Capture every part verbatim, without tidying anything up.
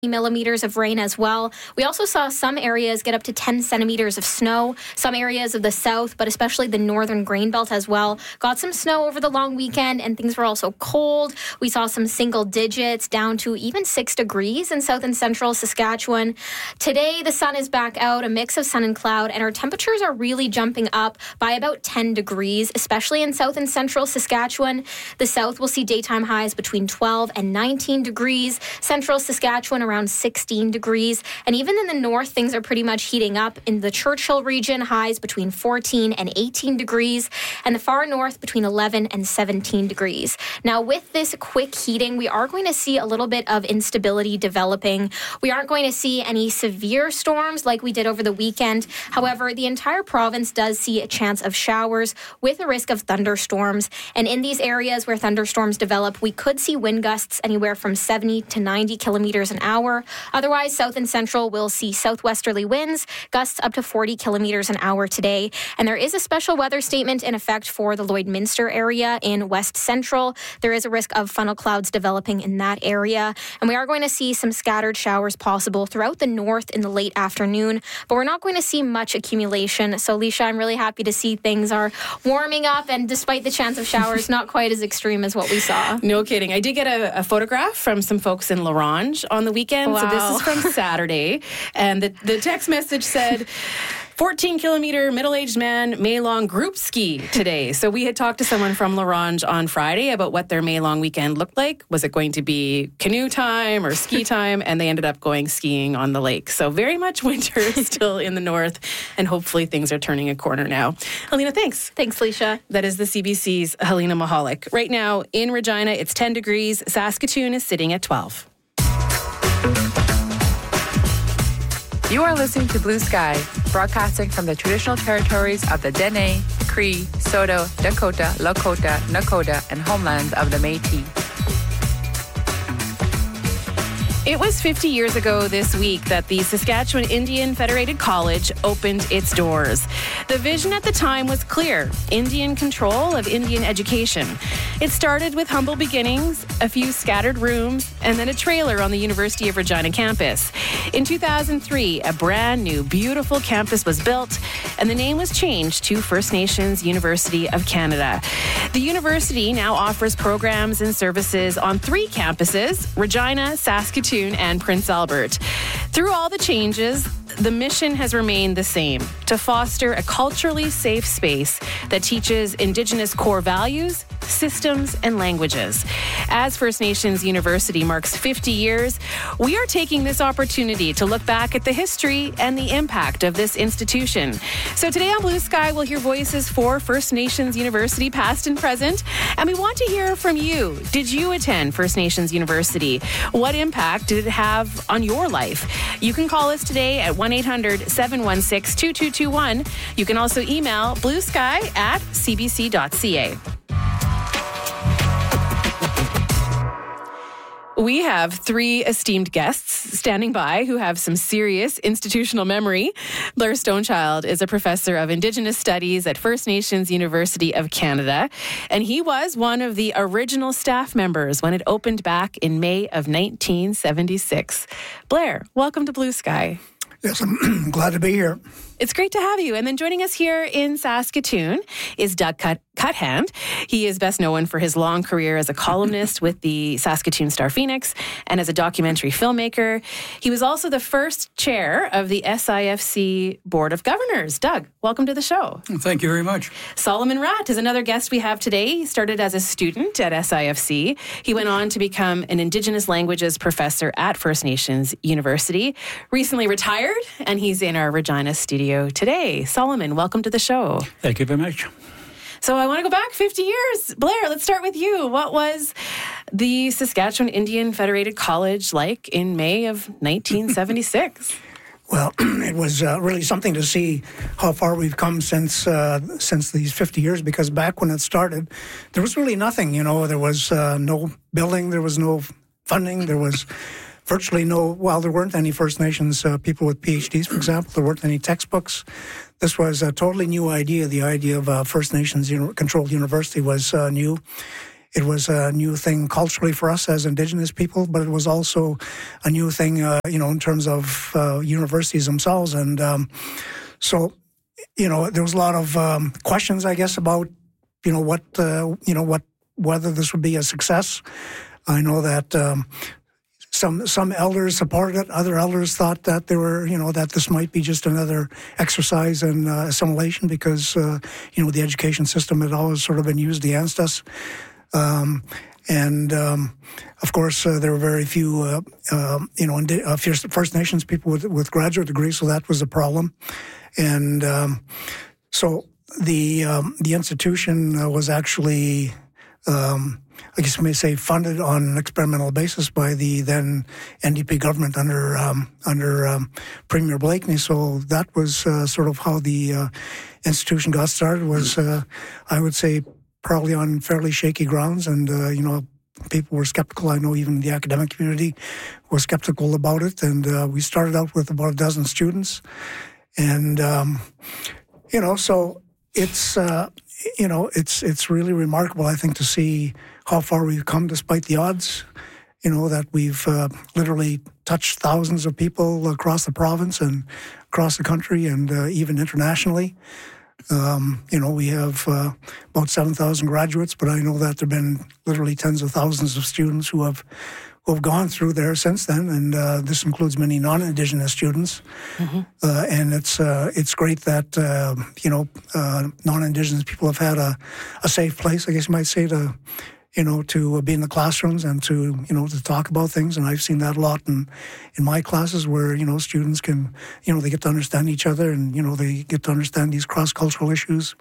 millimeters of rain as well. We also saw some areas get up to ten centimeters of snow. Some areas of the south, but especially the northern grain belt as well, got some snow over the long weekend, and things were also cold. We saw some single digits down to even six degrees in south and central Saskatchewan. Today, the sun is back out, a mix of sun and cloud, and our temperatures are really jumping up by about ten degrees, especially in south and central Saskatchewan. The south will see daytime highs between twelve and nineteen degrees. Central Saskatchewan around sixteen degrees. And even in the north, things are pretty much heating up. In the Churchill region, highs between fourteen and eighteen degrees. And the far north between eleven and seventeen degrees. Now, with this quick heating, we are going to see a little bit of instability developing. We aren't going to see any severe storms like we did over the weekend. However, the entire province does see a chance of showers with a risk of thunderstorms. And in these areas where thunderstorms develop, we could see wind gusts anywhere from seventy to ninety kilometers an hour. Otherwise, south and central will see southwesterly winds, gusts up to forty kilometers an hour today. And there is a special weather statement in effect for the Lloydminster area in west central. There is a risk of funnel clouds developing in that area. And we are going to see some scattered showers possible throughout the north in the late afternoon. But we're not going to see much accumulation. So, Leisha, I'm really happy to see things are warming up. And despite the chance of showers, not quite as extreme as what we saw. No kidding. I did get a, a photograph from some folks in La Ronge on the weekend. Wow. So this is from Saturday. And the, the text message said, fourteen kilometer middle-aged man Maylong group ski today. So we had talked to someone from La Ronge on Friday about what their Maylong weekend looked like. Was it going to be canoe time or ski time? And they ended up going skiing on the lake. So very much winter still in the north, and hopefully things are turning a corner now. Helena, thanks. Thanks, Leisha. That is the C B C's Helena Mahalik. Right now in Regina, it's ten degrees. Saskatoon is sitting at twelve. You are listening to Blue Sky, broadcasting from the traditional territories of the Dene, Cree, Saulteaux, Dakota, Lakota, Nakota, and homelands of the Métis. It was fifty years ago this week that the Saskatchewan Indian Federated College opened its doors. The vision at the time was clear: Indian control of Indian education. It started with humble beginnings, a few scattered rooms, and then a trailer on the University of Regina campus. In two thousand three, a brand new, beautiful campus was built, and the name was changed to First Nations University of Canada. The university now offers programs and services on three campuses: Regina, Saskatoon, and Prince Albert. Through all the changes, the mission has remained the same: to foster a culturally safe space that teaches Indigenous core values, systems, and languages. As First Nations University marks fifty years, we are taking this opportunity to look back at the history and the impact of this institution. So today on Blue Sky, we'll hear voices for First Nations University, past and present, and we want to hear from you. Did you attend First Nations University? What impact did it have on your life? You can call us today at one eight hundred seven one six two two two one. You can also email bluesky at c b c dot c a. We have three esteemed guests standing by who have some serious institutional memory. Blair Stonechild is a professor of Indigenous Studies at First Nations University of Canada, and he was one of the original staff members when it opened back in May of nineteen seventy-six. Blair, welcome to Blue Sky. Yes, I'm glad to be here. It's great to have you. And then joining us here in Saskatoon is Doug Cut- Cuthand. He is best known for his long career as a columnist with the Saskatoon Star Phoenix and as a documentary filmmaker. He was also the first chair of the S I F C Board of Governors. Doug, welcome to the show. Thank you very much. Solomon Ratt is another guest we have today. He started as a student at S I F C. He went on to become an Indigenous languages professor at First Nations University, recently retired, and he's in our Regina studio today. Solomon, welcome to the show. Thank you very much. So I want to go back fifty years. Blair, let's start with you. What was the Saskatchewan Indian Federated College like in May of nineteen seventy-six? Well, it was uh, really something to see how far we've come since uh, since these fifty years, because back when it started, there was really nothing. You know, there was uh, no building, there was no funding, there was virtually no, well, there weren't any First Nations uh, people with P H Ds, for example. There weren't any textbooks. This was a totally new idea. The idea of a First Nations uni- controlled university was uh, new. it was a new thing culturally for us as Indigenous people, but it was also a new thing, uh, you know, in terms of uh, universities themselves. And um, so, you know, there was a lot of um, questions, I guess, about, you know, what, uh, you know, what, whether this would be a success. I know that um, some some elders supported it. Other elders thought that they were, you know, that this might be just another exercise in uh, assimilation because, uh, you know, the education system had always sort of been used against us. Um, and, um, of course, uh, there were very few, uh, uh, you know, uh, First Nations people with, with graduate degrees, so that was a problem. And um, so the um, the institution uh, was actually, um, I guess you may say, funded on an experimental basis by the then N D P government under um, under um, Premier Blakeney. So that was uh, sort of how the uh, institution got started. Was uh, I would say probably on fairly shaky grounds, and uh, you know. People were skeptical. I know even the academic community was skeptical about it. And uh, we started out with about a dozen students. And, um, you know, so it's, uh, you know, it's it's really remarkable, I think, to see how far we've come despite the odds. You know, that we've uh, literally touched thousands of people across the province and across the country and uh, even internationally. Um, you know, we have uh, about seven thousand graduates, but I know that there have been literally tens of thousands of students who have who have gone through there since then, and uh, this includes many non-Indigenous students. Mm-hmm. Uh, and it's uh, it's great that, uh, you know, uh, non-Indigenous people have had a, a safe place, I guess you might say, to, you know, to be in the classrooms and to, you know, to talk about things. And I've seen that a lot in, in my classes where, you know, students can, you know, they get to understand each other and, you know, they get to understand these cross-cultural issues.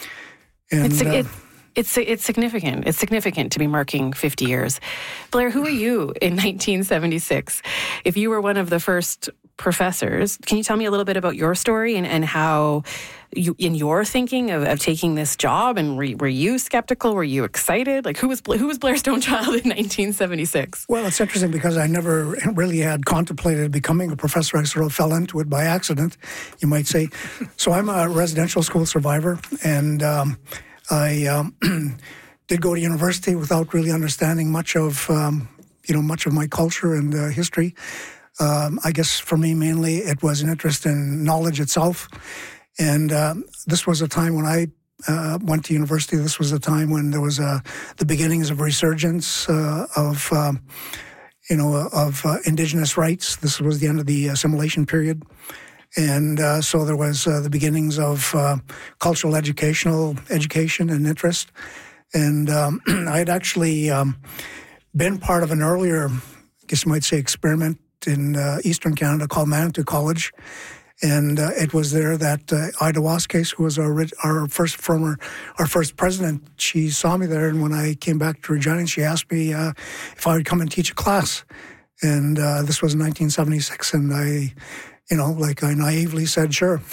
And it's, uh, it, it's, it's significant. It's significant to be marking fifty years. Blair, who were you in nineteen seventy-six? If you were one of the first professors, can you tell me a little bit about your story and, and how you, in your thinking of, of taking this job, and were, were you skeptical? Were you excited? Like, who was who was Blair Stonechild in nineteen seventy-six? Well, it's interesting because I never really had contemplated becoming a professor. I sort of fell into it by accident, you might say. So I'm a residential school survivor, and um, I um, did go to university without really understanding much of, um, you know, much of my culture and uh, history. Um, I guess for me, mainly, it was an interest in knowledge itself. And um, this was a time when I uh, went to university. This was a time when there was uh, the beginnings of resurgence uh, of, um, you know, of uh, Indigenous rights. This was the end of the assimilation period. And uh, so there was uh, the beginnings of uh, cultural educational education and interest. And um, I had actually um, been part of an earlier, I guess you might say, experiment in uh, Eastern Canada called Manitou College. And uh, it was there that uh, Ida Waskes, who was our our first former, our first president, she saw me there. And when I came back to Regina, she asked me uh, if I would come and teach a class. And uh, this was in nineteen seventy-six. And I, you know, like I naively said, sure.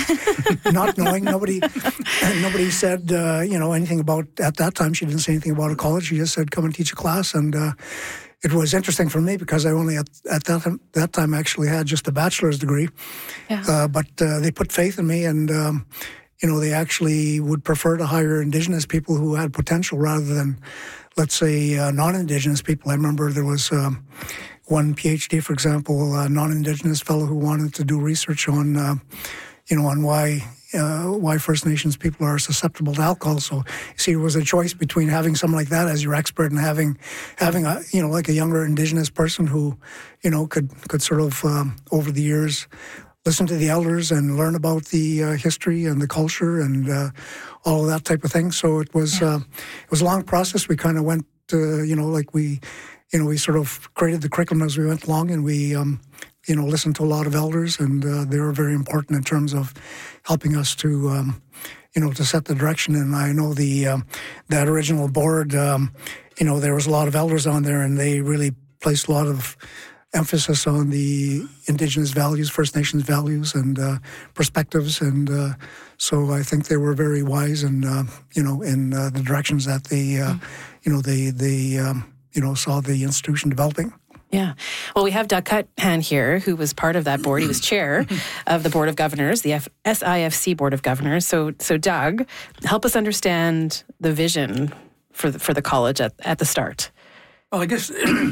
Not knowing, nobody nobody said, uh, you know, anything about, at that time, she didn't say anything about a college. She just said, come and teach a class. And uh, it was interesting for me because I only at, at that, time, that time actually had just a bachelor's degree. Yeah. Uh, but uh, they put faith in me, and, um, you know, they actually would prefer to hire Indigenous people who had potential rather than, let's say, uh, non-Indigenous people. I remember there was um, one PhD, for example, a non-Indigenous fellow who wanted to do research on, uh, you know, on why uh, why First Nations people are susceptible to alcohol. So, you see, it was a choice between having someone like that as your expert and having, having a, you know, like a younger Indigenous person who, you know, could, could sort of, um, over the years, listen to the elders and learn about the uh, history and the culture and uh, all of that type of thing. So it was, yeah. uh, it was a long process. We kind of went, uh, you know, like we, you know, we sort of created the curriculum as we went along, and we, um, you know, listened to a lot of elders, and uh, they were very important in terms of helping us to, um, you know, to set the direction. And I know the um, that original board, um, you know, there was a lot of elders on there, and they really placed a lot of emphasis on the Indigenous values, First Nations values, and uh, perspectives. And uh, so I think they were very wise, and uh, you know, in uh, the directions that they, uh, mm. you know, they they um, you know saw the institution developing. Yeah. Well, we have Doug Cuthan here, who was part of that board. He was chair of the Board of Governors, the F- S I F C Board of Governors. So, so Doug, help us understand the vision for the, for the college at, at the start? Well, I guess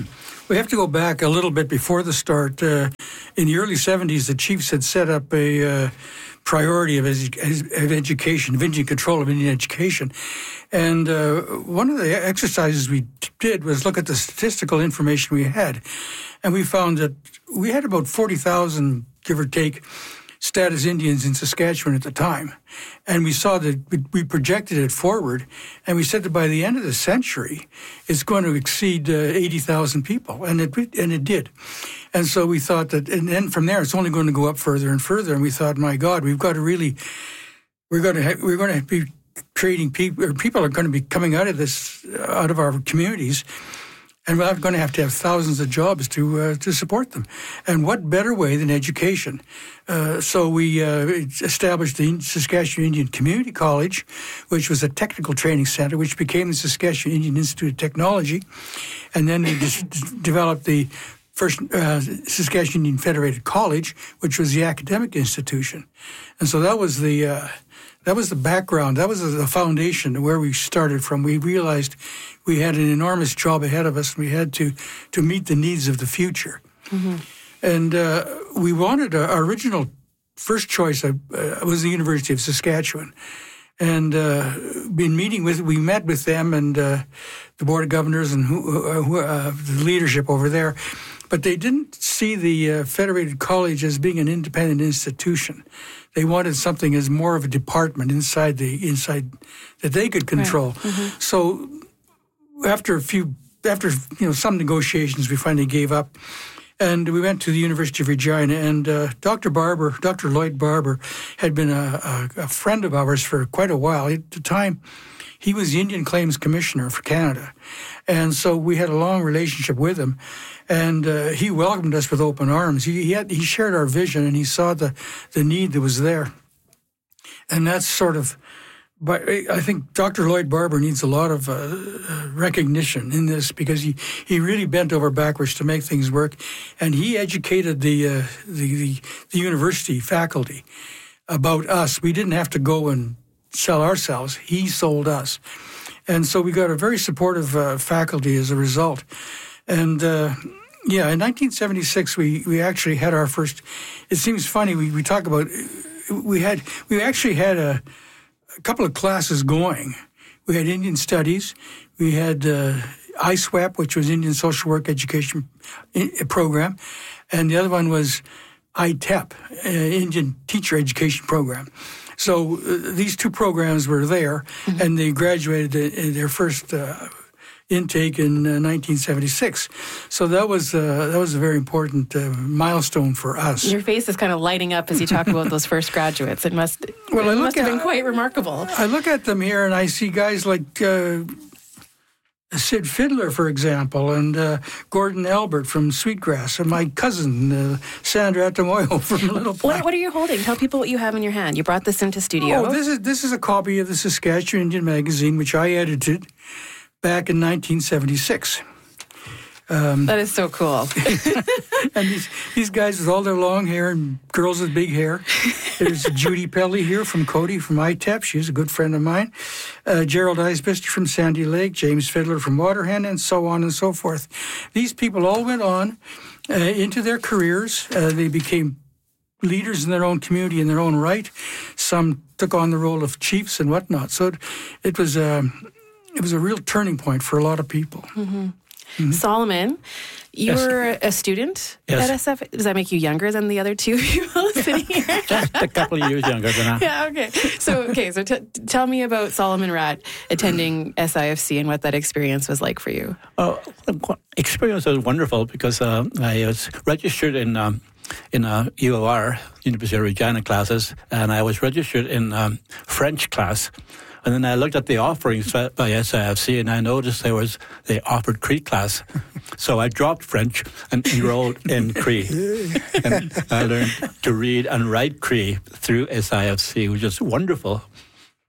we have to go back a little bit before the start. Uh, in the early seventies, the chiefs had set up a uh, priority of, edu- of education, of Indian control of Indian education. And uh, one of the exercises we did was look at the statistical information we had. And we found that we had about forty thousand, give or take, status Indians in Saskatchewan at the time. And we saw that we projected it forward, and we said that by the end of the century, it's going to exceed uh, eighty thousand people, and it and it did. And so we thought that, and then from there, it's only going to go up further and further. And we thought, my God, we've got to really, we're going to ha- we're going to be creating people, or people are going to be coming out of this, out of our communities. And we're going to have to have thousands of jobs to uh, to support them. And what better way than education? Uh, so we uh, established the Saskatchewan Indian Community College, which was a technical training center, which became the Saskatchewan Indian Institute of Technology. And then we just developed the first uh, Saskatchewan Indian Federated College, which was the academic institution. And so that was the... Uh, That was the background. That was the foundation where we started from. We realized we had an enormous job ahead of us, and we had to, to meet the needs of the future. Mm-hmm. And uh, we wanted, uh, our original first choice uh, was the University of Saskatchewan. And uh, been meeting with, we met with them and uh, the Board of Governors and who, uh, who, uh, the leadership over there. But they didn't see the uh, Federated College as being an independent institution. They wanted something as more of a department inside the inside that they could control. Right. Mm-hmm. So after a few, after you know some negotiations, we finally gave up, and we went to the University of Regina. And uh, Doctor Barber, Doctor Lloyd Barber, had been a, a, a friend of ours for quite a while. At the time, he was the Indian Claims Commissioner for Canada, and so we had a long relationship with him. And uh, he welcomed us with open arms. He he, had, he shared our vision, and he saw the, the need that was there. And that's sort of, but I think Doctor Lloyd Barber needs a lot of uh, recognition in this, because he, he really bent over backwards to make things work, and he educated the uh, the, the the university faculty about us. We didn't have to go and sell ourselves. He sold us, and so we got a very supportive uh, faculty as a result. And, uh, yeah, in nineteen seventy-six, we, we actually had our first, it seems funny, we, we talk about, we had, we actually had a, a couple of classes going. We had Indian Studies, we had uh, I S W E P, which was Indian Social Work Education Program, and the other one was I T E P, uh, Indian Teacher Education Program. So uh, these two programs were there, mm-hmm. and they graduated the, their first uh intake in uh, nineteen seventy-six. So that was uh, that was a very important uh, milestone for us. Your face is kind of lighting up as you talk about those first graduates. It must, well, it must have been quite remarkable. I look at them here and I see guys like uh, Sid Fiddler, for example, and uh, Gordon Albert from Sweetgrass, and my cousin, uh, Sandra Atamoyo from Little Pine. What, what are you holding? Tell people what you have in your hand. You brought this into studio. Oh, this is, this is a copy of the Saskatchewan Indian Magazine, which I edited back in nineteen seventy-six. Um, that is so cool. And these, these guys with all their long hair and girls with big hair. There's Judy Pelly here from Cody from I T E P. She's a good friend of mine. Uh, Gerald Eisbister from Sandy Lake. James Fiddler from Waterhen, and so on and so forth. These people all went on uh, into their careers. Uh, they became leaders in their own community in their own right. Some took on the role of chiefs and whatnot. So it, it was a... Um, It was a real turning point for a lot of people. Mm-hmm. Mm-hmm. Solomon, you yes. were a student yes. at S F. Does that make you younger than the other two people sitting here? Just a couple of years younger than I. Yeah, okay. So, okay, so t- tell me about Solomon Ratt attending S I F C and what that experience was like for you. Oh, the experience was wonderful because uh, I was registered in um, in uh, U O R, University of Regina classes, and I was registered in um, French class. And then I looked at the offerings by S I F C, and I noticed there was they offered Cree class. So I dropped French and enrolled in Cree. And I learned to read and write Cree through S I F C, which is wonderful.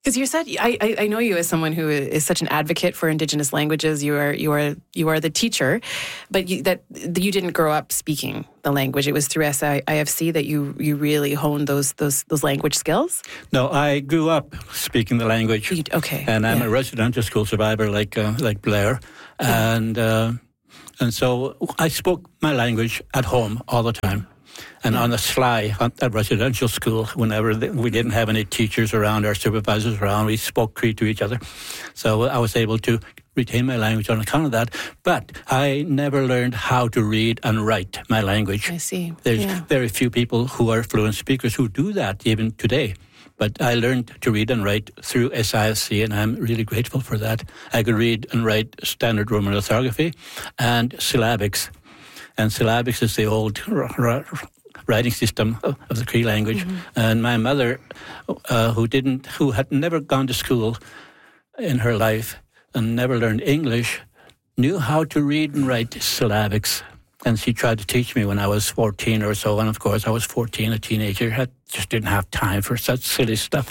Because you said, I, I I know you as someone who is such an advocate for Indigenous languages. You are you are you are the teacher, but you, that you didn't grow up speaking the language. It was through S I F C that you you really honed those those those language skills. No, I grew up speaking the language. You, okay, and I'm yeah. a residential school survivor, like uh, like Blair, yeah. and uh, and so I spoke my language at home all the time. And on the sly at residential school, whenever we didn't have any teachers around or supervisors around, we spoke Cree to each other. So I was able to retain my language on account of that. But I never learned how to read and write my language. I see. There's yeah. very few people who are fluent speakers who do that even today. But I learned to read and write through S I F C, and I'm really grateful for that. I could read and write standard Roman orthography and syllabics. And syllabics is the old r- r- writing system of, of the Cree language. Mm-hmm. And my mother, uh, who didn't, who had never gone to school in her life and never learned English, knew how to read and write syllabics. And she tried to teach me when I was fourteen or so. And of course, I was fourteen, a teenager. I just didn't have time for such silly stuff.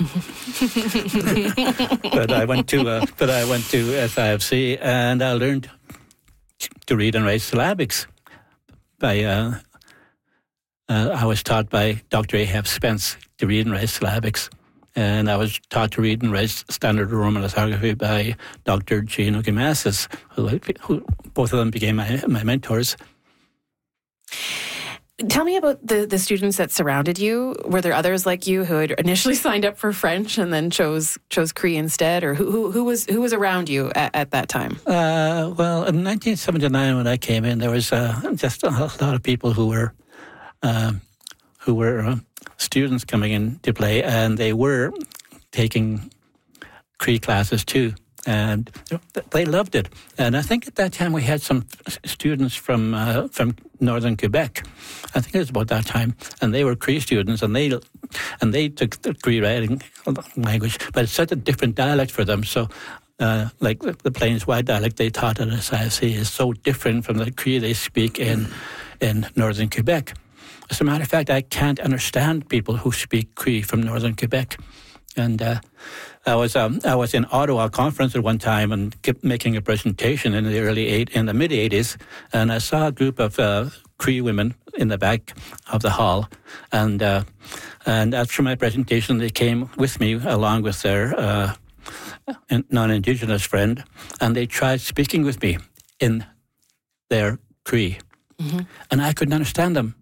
but I went to, uh, but I went to S I F C, and I learned to read and write syllabics. By uh, uh, I was taught by Doctor Ahab Spence to read and write syllabics, and I was taught to read and write standard Roman orthography by Doctor Gino Gimassis, who, who both of them became my, my mentors. Tell me about the, the students that surrounded you. Were there others like you who had initially signed up for French and then chose chose Cree instead, or who who, who was who was around you at, at that time? Uh, well, in nineteen seventy-nine, when I came in, there was uh, just a lot of people who were uh, who were uh, students coming in to play, and they were taking Cree classes too. And they loved it. And I think at that time we had some students from uh, from northern Quebec. I think it was about that time, and they were Cree students, and they and they took the Cree writing language, but it's such a different dialect for them. So, uh, like the, the Plains White dialect they taught at S I F C is so different from the Cree they speak in in northern Quebec. As a matter of fact, I can't understand people who speak Cree from northern Quebec. And uh, I was um, I was in Ottawa conference at one time and kept making a presentation in the early eight in the mid eighties, and I saw a group of uh, Cree women in the back of the hall, and uh, and after my presentation, they came with me along with their uh, non-Indigenous friend, and they tried speaking with me in their Cree, mm-hmm. and I couldn't understand them,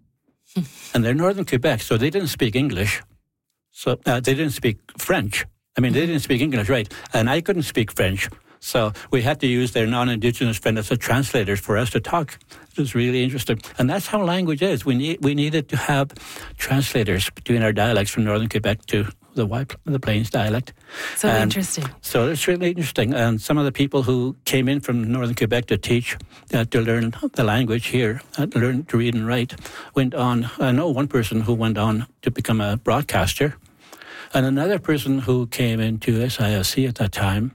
and they're northern Quebec, so they didn't speak English. So uh, they didn't speak French. I mean, they didn't speak English, right? And I couldn't speak French. So we had to use their non-Indigenous friend as a translator for us to talk. It was really interesting. And that's how language is. We need we needed to have translators between our dialects from northern Quebec to the White, the Plains dialect. So and interesting. So it's really interesting. And some of the people who came in from northern Quebec to teach, uh, to learn the language here, uh, learn to read and write, went on. I know one person who went on to become a broadcaster. And another person who came into S I F C at that time,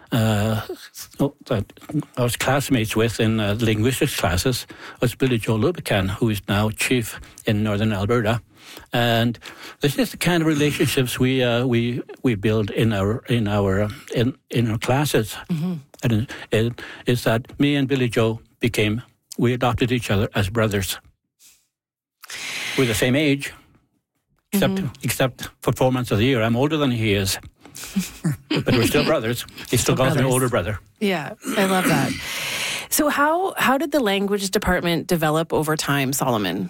uh, that I was classmates with in uh, linguistics classes, was Billy Joe Lubican, who is now chief in northern Alberta. And this is the kind of relationships we uh, we we build in our in our in in our classes. Mm-hmm. And it is that me and Billy Joe became we adopted each other as brothers. We're the same age. Except, mm-hmm. except for four months of the year. I'm older than he is. But we're still brothers. He still calls me older brother. Yeah, I love that. So how how did the language department develop over time, Solomon?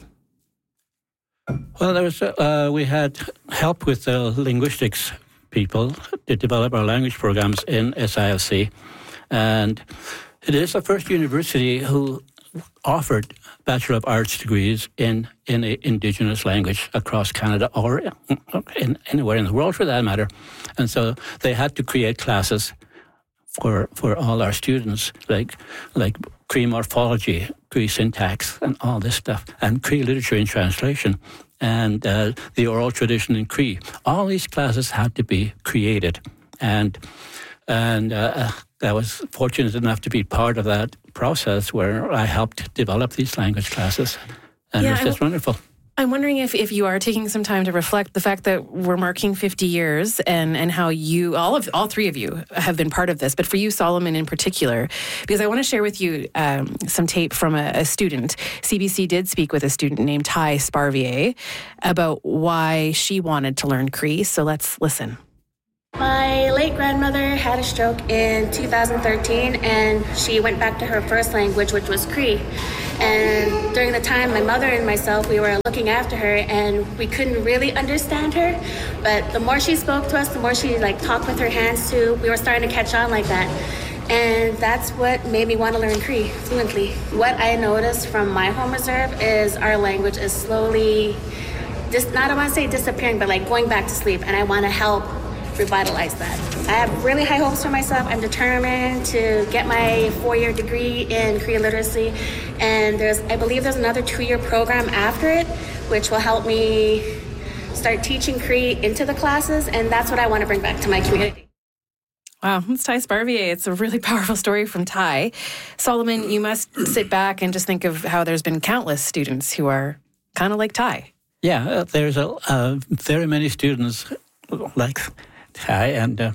Well, there was uh, we had help with the linguistics people to develop our language programs in S I F C. And it is the first university who offered Bachelor of Arts degrees in, in a Indigenous language across Canada or in, anywhere in the world for that matter. And so they had to create classes for for all our students, like like Cree morphology, Cree syntax, and all this stuff, and Cree literature in translation, and uh, the oral tradition in Cree. All these classes had to be created. And And uh, I was fortunate enough to be part of that process where I helped develop these language classes. And yeah, it was just I, wonderful. I'm wondering if, if you are taking some time to reflect the fact that we're marking fifty years and, and how you, all of all three of you have been part of this, but for you, Solomon, in particular, because I want to share with you um, some tape from a, a student. C B C did speak with a student named Ty Sparvier about why she wanted to learn Cree, so let's listen. My late grandmother had a stroke in two thousand thirteen, and she went back to her first language, which was Cree. And during the time, my mother and myself, we were looking after her, and we couldn't really understand her. But the more she spoke to us, the more she like talked with her hands too, we were starting to catch on like that. And that's what made me want to learn Cree fluently. What I noticed from my home reserve is our language is slowly, just not I want to say disappearing, but like going back to sleep. And I want to help revitalize that. I have really high hopes for myself. I'm determined to get my four-year degree in Cree literacy, and there's, I believe there's another two-year program after it, which will help me start teaching Cree into the classes, and that's what I want to bring back to my community. Wow, it's Ty Sparvier. It's a really powerful story from Ty. Solomon, you must sit back and just think of how there's been countless students who are kind of like Ty. Yeah, uh, there's a, uh, very many students like Hi, and uh,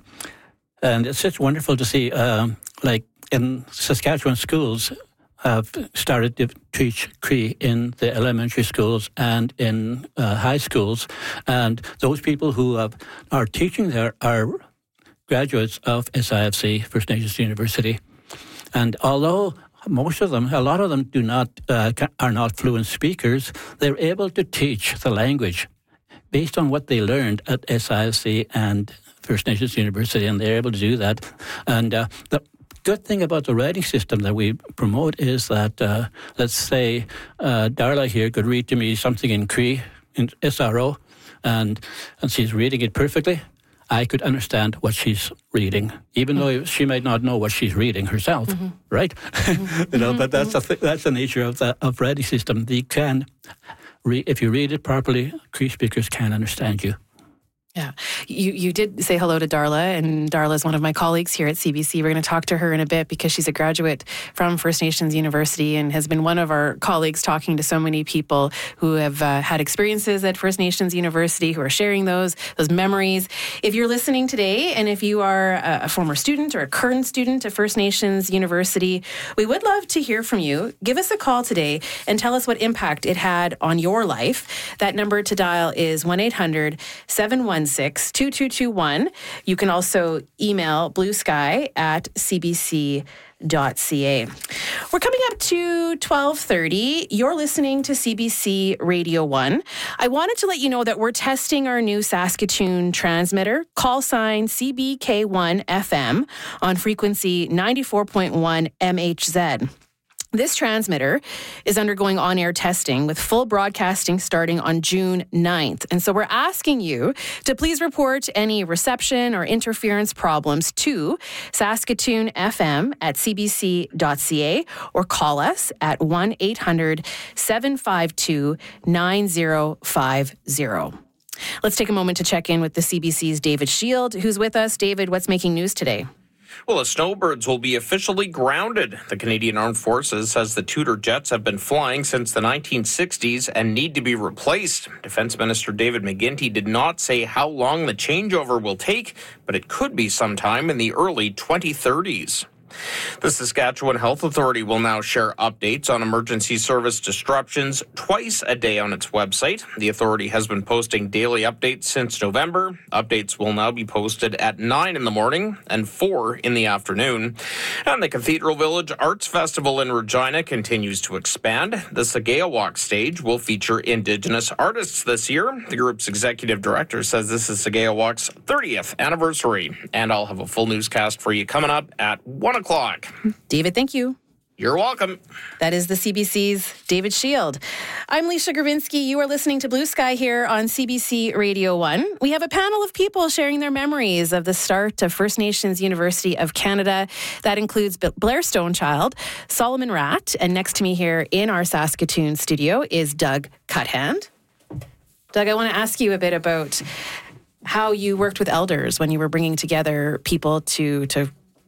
and it's just wonderful to see, um, like in Saskatchewan schools have started to teach Cree in the elementary schools and in uh, high schools, and those people who have, are teaching there are graduates of S I F C, First Nations University, and although most of them, a lot of them do not uh, are not fluent speakers, they're able to teach the language based on what they learned at S I F C and First Nations University, and they're able to do that. And uh, the good thing about the writing system that we promote is that, uh, let's say, uh, Darla here could read to me something in Cree, in S R O, and, and she's reading it perfectly. I could understand what she's reading, even mm-hmm. though she might not know what she's reading herself, mm-hmm. right? Mm-hmm. you know, mm-hmm. but that's the th- that's the nature of the of writing system. They can, re- if you read it properly, Cree speakers can understand you. Yeah. You you did say hello to Darla, and Darla is one of my colleagues here at C B C. We're going to talk to her in a bit because she's a graduate from First Nations University and has been one of our colleagues talking to so many people who have uh, had experiences at First Nations University, who are sharing those, those memories. If you're listening today, and if you are a, a former student or a current student at First Nations University, we would love to hear from you. Give us a call today and tell us what impact it had on your life. That number to dial is one eight hundred seven one six two two two one. You can also email bluesky at c b c dot c a. We're coming up to twelve thirty. You're listening to C B C Radio one. I wanted to let you know that we're testing our new Saskatoon transmitter, call sign C B K one F M, on frequency ninety-four point one M H Z. This transmitter is undergoing on-air testing with full broadcasting starting on June ninth. And so we're asking you to please report any reception or interference problems to Saskatoon F M at c b c dot c a or call us at one eight hundred seven five two nine zero five zero. Let's take a moment to check in with the C B C's David Shield, who's with us. David, what's making news today? Well, the snowbirds will be officially grounded. The Canadian Armed Forces says the Tudor jets have been flying since the nineteen sixties and need to be replaced. Defense Minister David McGuinty did not say how long the changeover will take, but it could be sometime in the early twenty thirties. The Saskatchewan Health Authority will now share updates on emergency service disruptions twice a day on its website. The authority has been posting daily updates since November. Updates will now be posted at nine in the morning and four in the afternoon. And the Cathedral Village Arts Festival in Regina continues to expand. The Sagayawak stage will feature Indigenous artists this year. The group's executive director says this is Sagayawak's thirtieth anniversary. And I'll have a full newscast for you coming up at one o'clock. David, thank you. You're welcome. That is the C B C's David Shield. I'm Leisha Gravinsky. You are listening to Blue Sky here on C B C Radio one. We have a panel of people sharing their memories of the start of First Nations University of Canada. That includes Blair Stonechild, Solomon Ratt, and next to me here in our Saskatoon studio is Doug Cuthand. Doug, I want to ask you a bit about how you worked with elders when you were bringing together people to to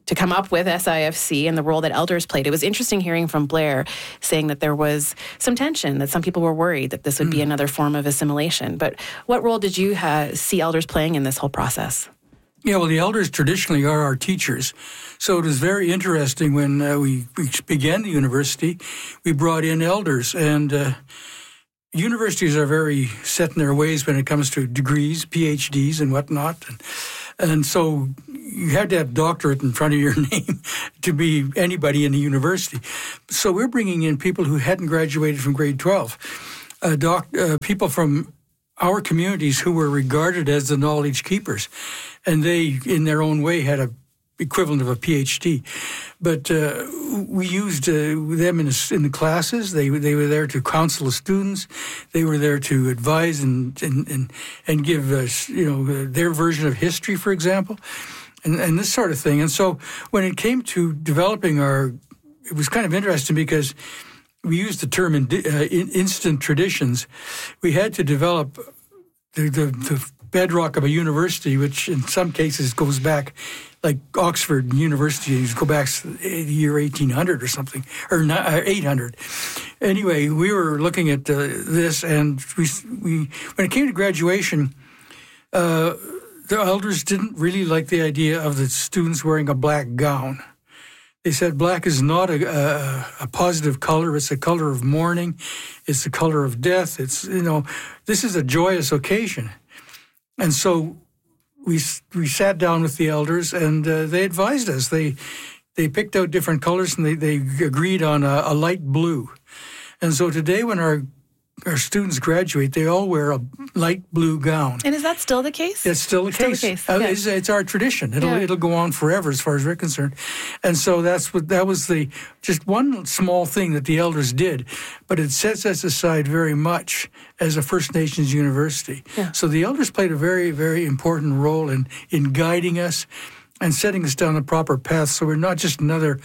to come up with S I F C and the role that elders played. It was interesting hearing from Blair saying that there was some tension, that some people were worried that this would mm. be another form of assimilation. But what role did you ha- see elders playing in this whole process? Yeah, well, the elders traditionally are our teachers. So it was very interesting when uh, we, we began the university, we brought in elders. And uh, universities are very set in their ways when it comes to degrees, P H Ds and whatnot. And, and so you had to have doctorate in front of your name to be anybody in the university. So we're bringing in people who hadn't graduated from grade twelve, uh, doc, uh, people from our communities who were regarded as the knowledge keepers. And they, in their own way, had a equivalent of a P H D. But uh, we used uh, them in, a, in the classes. They they were there to counsel the students. They were there to advise and and and, and give us, you know, their version of history, for example, and, and this sort of thing. And so when it came to developing our, it was kind of interesting because we used the term in, uh, in instant traditions. We had to develop the, the, the bedrock of a university, which in some cases goes back, like Oxford University, go back to the year eighteen hundred or something, or eight hundred. Anyway, we were looking at uh, this, and we, we when it came to graduation, uh, the elders didn't really like the idea of the students wearing a black gown. They said black is not a, a, a positive color. It's a color of mourning. It's the color of death. It's, you know, this is a joyous occasion. And so we we sat down with the elders, and uh, they advised us. They they picked out different colors, and they, they agreed on a, a light blue. And so today when our our students graduate, they all wear a light blue gown. And is that still the case? It's still the still case. The case. Uh, yeah. it's, it's our tradition. It'll yeah. it'll go on forever, as far as we're concerned. And so that's what that was the just one small thing that the elders did, but it sets us aside very much as a First Nations university. Yeah. So the elders played a very very important role in in guiding us and setting us down the proper path. So we're not just another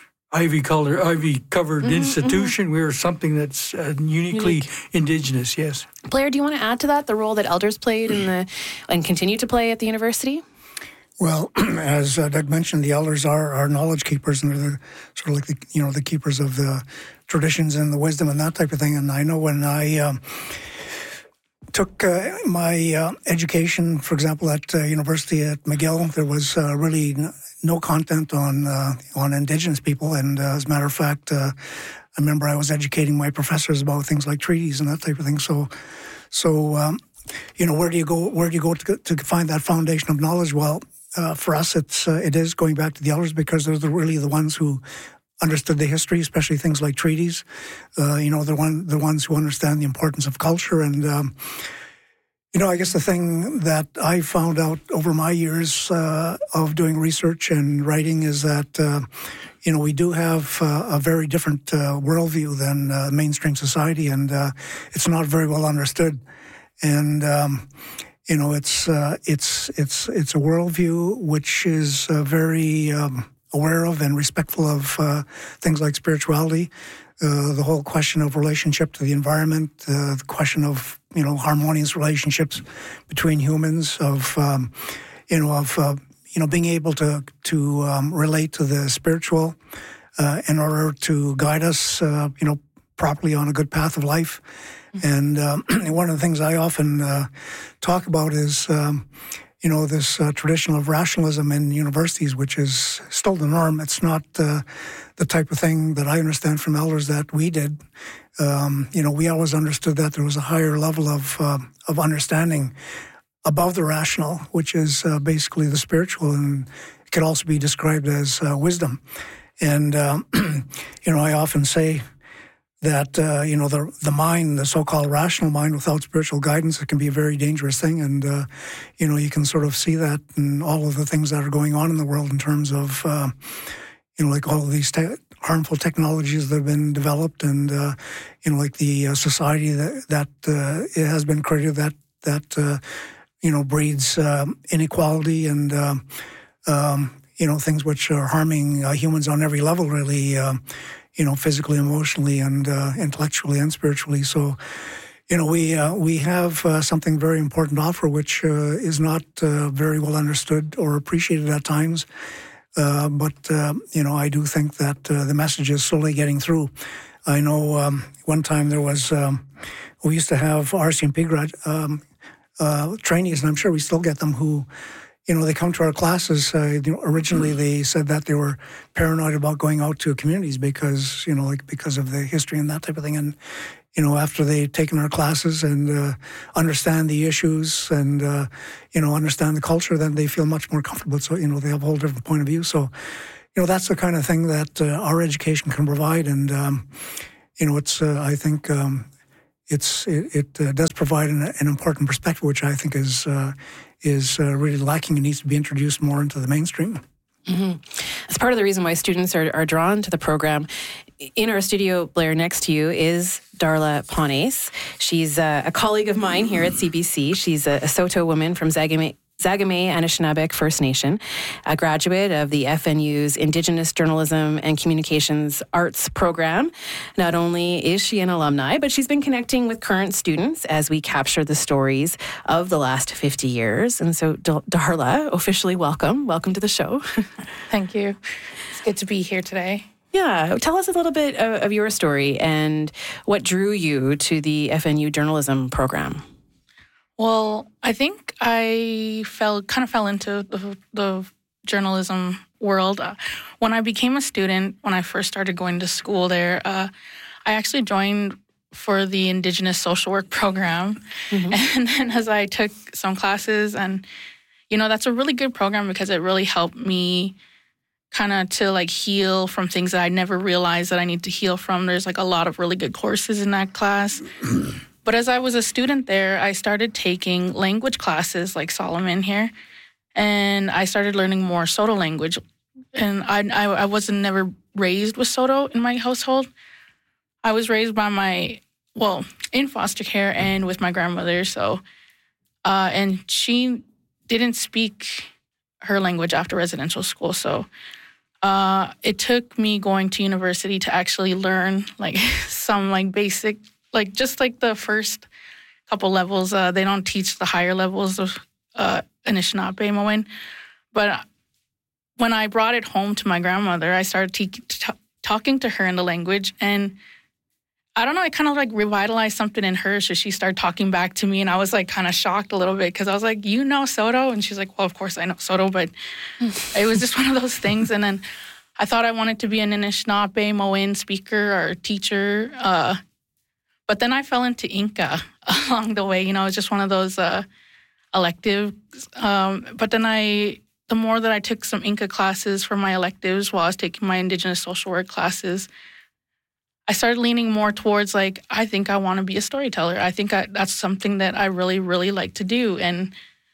ivy color, ivy covered mm-hmm, institution. Mm-hmm. We're something that's uh, uniquely Unique. Indigenous. Yes. Blair, do you want to add to that the role that elders played in the and continue to play at the university? Well, as uh, Doug mentioned, the elders are our knowledge keepers, and they're the, sort of like the you know the keepers of the traditions and the wisdom and that type of thing. And I know when I um, took uh, my uh, education, for example, at uh, University at McGill, there was uh, really n- no content on uh, on Indigenous people. And uh, as a matter of fact, uh, I remember I was educating my professors about things like treaties and that type of thing. So, so um, you know, where do you go? Where do you go to, to find that foundation of knowledge? Well, uh, for us, it's uh, it is going back to the elders, because they're the, really the ones who understood the history, especially things like treaties. Uh, you know, the one the ones who understand the importance of culture. And um, you know, I guess the thing that I found out over my years uh, of doing research and writing is that uh, you know we do have uh, a very different uh, worldview than uh, mainstream society, and uh, it's not very well understood. And um, you know, it's uh, it's it's it's a worldview which is uh, very um, aware of and respectful of uh, things like spirituality, uh, the whole question of relationship to the environment, uh, the question of, you know, harmonious relationships between humans, of, um, you know, of, uh, you know, being able to, to um, relate to the spiritual uh, in order to guide us, uh, you know, properly on a good path of life. And um, one of the things I often uh, talk about is, um, you know, this uh, tradition of rationalism in universities, which is still the norm. It's not uh, the type of thing that I understand from elders that we did. Um, you know, we always understood that there was a higher level of uh, of understanding above the rational, which is uh, basically the spiritual, and it could also be described as uh, wisdom. And, um, you know, I often say that, uh, you know, the the mind, the so-called rational mind without spiritual guidance, it can be a very dangerous thing. And, uh, you know, you can sort of see that in all of the things that are going on in the world in terms of, uh, you know, like all of these te- harmful technologies that have been developed, and, uh, you know, like the uh, society that, that uh, it has been created that, that uh, you know, breeds um, inequality and, uh, um, you know, things which are harming uh, humans on every level, really, uh, you know, physically, emotionally, and uh, intellectually and spiritually. So, you know, we uh, we have uh, something very important to offer, which uh, is not uh, very well understood or appreciated at times. Uh, but, uh, you know, I do think that uh, the message is slowly getting through. I know um, one time there was, um, we used to have R C M P grad, um, uh, trainees, and I'm sure we still get them, who, you know, they come to our classes. Uh, you know, originally they said that they were paranoid about going out to communities because, you know, like because of the history and that type of thing. And, you know, after they've taken our classes and uh, understand the issues and, uh, you know, understand the culture, then they feel much more comfortable. So, you know, they have a whole different point of view. So, you know, that's the kind of thing that uh, our education can provide. And, um, you know, it's, uh, I think um, it's, it, it uh, does provide an, an important perspective, which I think is, uh, is uh, really lacking and needs to be introduced more into the mainstream. Mm-hmm. That's part of the reason why students are, are drawn to the program. In our studio, Blair, next to you is Darla Ponace. She's a, a colleague of mine here at C B C. She's a, a Saulteaux woman from Zagame, Zagame Anishinaabeg First Nation, a graduate of the F N U's Indigenous Journalism and Communications Arts program. Not only is she an alumni, but she's been connecting with current students as we capture the stories of the last fifty years. And so, Darla, officially welcome. Welcome to the show. Thank you. It's good to be here today. Yeah. Tell us a little bit of, of your story and what drew you to the F N U journalism program. Well, I think I fell kind of fell into the, the journalism world. Uh, when I became a student, when I first started going to school there, uh, I actually joined for the Indigenous social work program. Mm-hmm. And then as I took some classes, and, you know, that's a really good program because it really helped me kind of to like heal from things that I never realized that I need to heal from. There's like a lot of really good courses in that class. But as I was a student there, I started taking language classes like Solomon here, and I started learning more Saulteaux language. And I, I, I wasn't never raised with Saulteaux in my household. I was raised by my, well, in foster care and with my grandmother. So, uh, and she didn't speak her language after residential school. So uh, it took me going to university to actually learn like some like basic, like just like the first couple levels. Uh, they don't teach the higher levels of uh, Anishinaabe-Moin. But when I brought it home to my grandmother, I started te- t- talking to her in the language, and I don't know, it kind of like revitalized something in her. So she started talking back to me, and I was like kind of shocked a little bit because I was like, you know Saulteaux? And she's like, well, of course I know Saulteaux, but it was just one of those things. And then I thought I wanted to be an Anishinaabe-Moin speaker or teacher. Uh, but then I fell into Inca along the way. You know, it was just one of those uh, electives. Um, but then I, the more that I took some Inca classes for my electives while I was taking my Indigenous social work classes, I started leaning more towards, like, I think I want to be a storyteller. I think I, that's something that I really, really like to do. And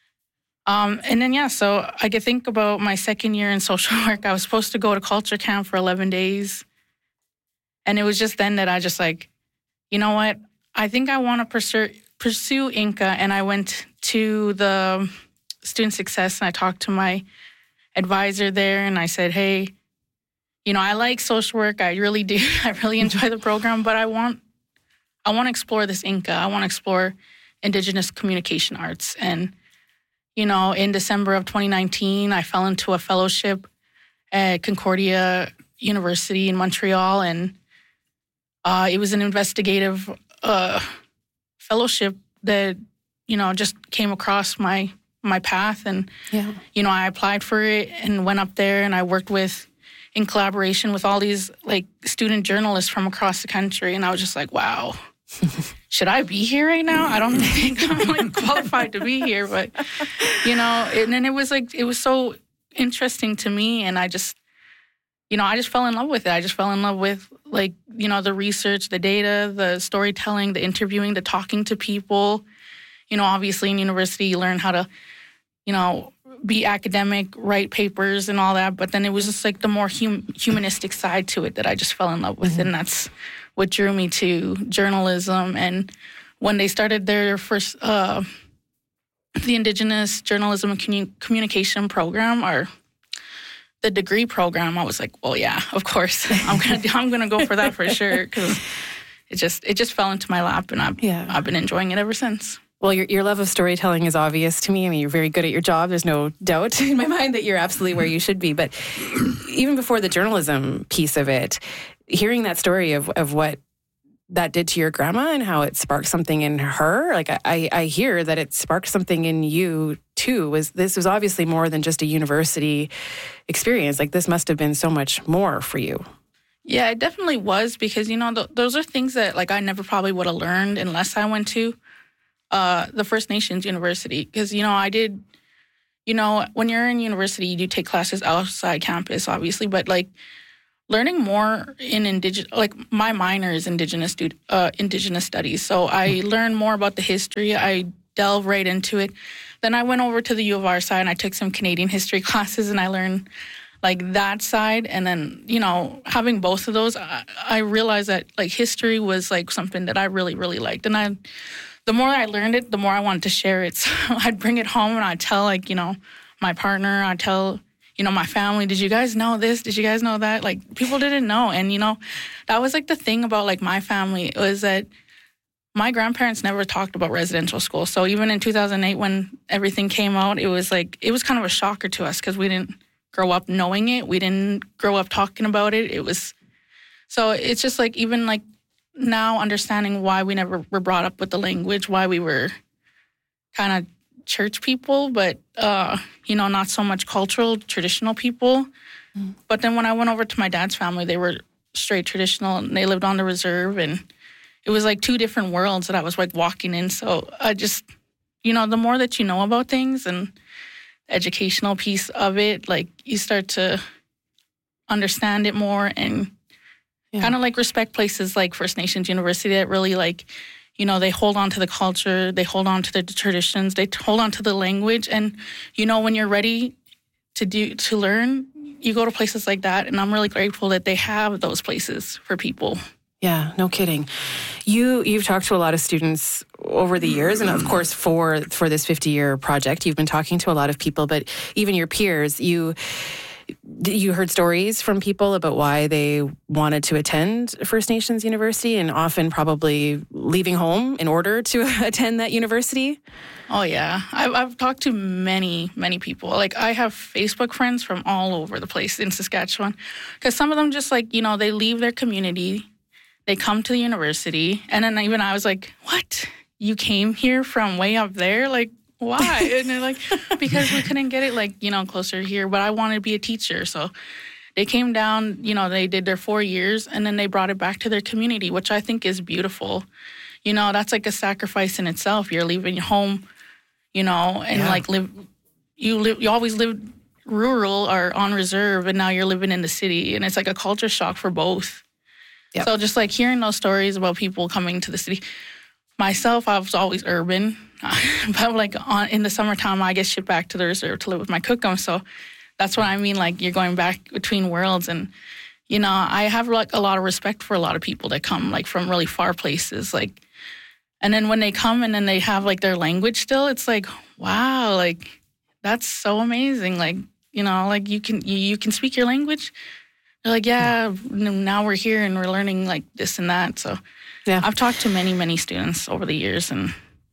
um, and then, yeah, so I could think about my second year in social work. I was supposed to go to culture camp for eleven days. And it was just then that I just, like, you know what? I think I want to pursue, pursue Inca. And I went to the student success, and I talked to my advisor there, and I said, hey, you know, I like social work. I really do. I really enjoy the program, but I want, I want to explore this Inca. I want to explore Indigenous communication arts. And, you know, in December of twenty nineteen, I fell into a fellowship at Concordia University in Montreal, and uh, it was an investigative uh, fellowship that, you know, just came across my my path. And, yeah. you know, I applied for it and went up there, and I worked with, in collaboration with all these like student journalists from across the country. And I was just like, wow, should I be here right now? I don't think I'm like qualified to be here, but you know, and then it was like, it was so interesting to me. And I just, you know, I just fell in love with it. I just fell in love with like, you know, the research, the data, the storytelling, the interviewing, the talking to people. You know, obviously in university, you learn how to, you know, be academic, write papers and all that. But then it was just like the more hum- humanistic side to it that I just fell in love with. Mm-hmm. And that's what drew me to journalism. And when they started their first, uh, the Indigenous Journalism and Commun- Communication program, or the degree program, I was like, well, yeah, of course. I'm going to I'm gonna go for that for sure. Because it just, it just fell into my lap, and I've, yeah. I've been enjoying it ever since. Well, your, your love of storytelling is obvious to me. I mean, you're very good at your job. There's no doubt in my mind that you're absolutely where you should be. But even before the journalism piece of it, hearing that story of, of what that did to your grandma and how it sparked something in her, like I, I hear that it sparked something in you too. Was this was obviously more than just a university experience. Like this must have been so much more for you. Yeah, it definitely was, because, you know, th- those are things that, like, I never probably would have learned unless I went to uh, the First Nations University. Because, you know, I did, you know, when you're in university, you do take classes outside campus, obviously. But, like, learning more in Indigenous, like, my minor is Indigenous, stud- uh, Indigenous Studies. So I learned more about the history. I delved right into it. Then I went over to the U of R side and I took some Canadian history classes and I learned like that side. And then, you know, having both of those, I, I realized that like history was like something that I really, really liked. And I, the more I learned it, the more I wanted to share it. So I'd bring it home and I'd tell like, you know, my partner, I'd tell, you know, my family, did you guys know this? Did you guys know that? Like people didn't know. And, you know, that was like the thing about like my family was that my grandparents never talked about residential school. So even in two thousand eight, when everything came out, it was like, it was kind of a shocker to us because we didn't grow up knowing it. We didn't grow up talking about it. It was, so it's just like, even like now understanding why we never were brought up with the language, why we were kind of church people, but, uh, you know, not so much cultural, traditional people. Mm. But then when I went over to my dad's family, they were straight traditional and they lived on the reserve. And it was like two different worlds that I was like walking in. So I just, you know, the more that you know about things and educational piece of it, like you start to understand it more and yeah. kind of like respect places like First Nations University that really like, you know, they hold on to the culture, they hold on to the traditions, they hold on to the language. And, you know, when you're ready to do, to learn, you go to places like that. And I'm really grateful that they have those places for people. Yeah, no kidding. You, you've talked to a lot of students over the years, and of course for for this fifty-year project, you've been talking to a lot of people, but even your peers, you you heard stories from people about why they wanted to attend First Nations University and often probably leaving home in order to attend that university? Oh, yeah. I've, I've talked to many, many people. Like, I have Facebook friends from all over the place in Saskatchewan, because some of them just, like, you know, they leave their community, they come to the university, and then even I was like, what? You came here from way up there? Like, why? And they're like, because we couldn't get it, like, you know, closer here, but I wanted to be a teacher. So they came down, you know, they did their four years, and then they brought it back to their community, which I think is beautiful. You know, that's like a sacrifice in itself. You're leaving home, you know, and yeah. like live, you live, you always lived rural or on reserve, and now you're living in the city, and it's like a culture shock for both. Yep. So just like hearing those stories about people coming to the city. Myself, I was always urban, but like on, in the summertime, I get shipped back to the reserve to live with my cookum. So that's what I mean. Like you're going back between worlds, and you know, I have like a lot of respect for a lot of people that come like from really far places. Like, and then when they come and then they have like their language still, it's like, wow, like that's so amazing. Like, you know, like you can you, you can speak your language. They're like, yeah, now we're here and we're learning like this and that. So yeah, I've talked to many, many students over the years. And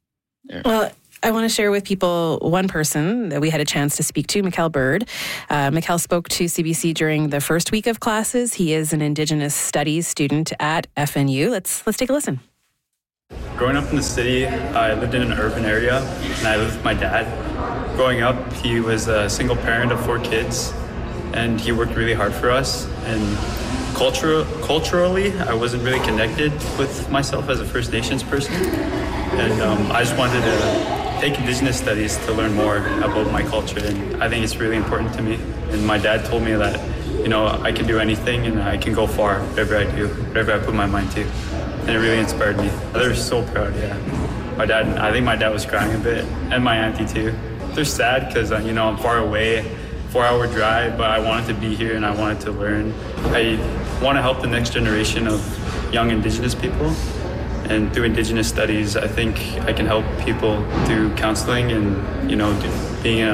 well, I want to share with people one person that we had a chance to speak to, Mikkel Bird. Uh, Mikkel spoke to C B C during the first week of classes. He is an Indigenous Studies student at F N U. Let's let's take a listen. Growing up in the city, I lived in an urban area, and I lived with my dad. Growing up, he was a single parent of four kids, and he worked really hard for us. And culture, culturally, I wasn't really connected with myself as a First Nations person. And um, I just wanted to take Indigenous Studies to learn more about my culture. And I think it's really important to me. And my dad told me that, you know, I can do anything and I can go far, whatever I do, whatever I put my mind to. And it really inspired me. They're so proud, yeah. My dad, I think my dad was crying a bit, and my auntie too. They're sad because, uh, you know, I'm far away. Four hour drive, but I wanted to be here and I wanted to learn. I want to help the next generation of young Indigenous people. And through Indigenous Studies, I think I can help people through counseling and, you know, being